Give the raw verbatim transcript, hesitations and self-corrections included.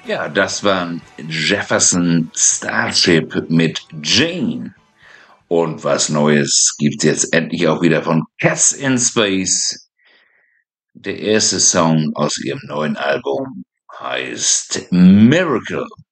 Ja, das war Jefferson Starship mit Jane. Und was Neues gibt's jetzt endlich auch wieder von Cats in Space. Der erste Song aus ihrem neuen Album heißt Miracle.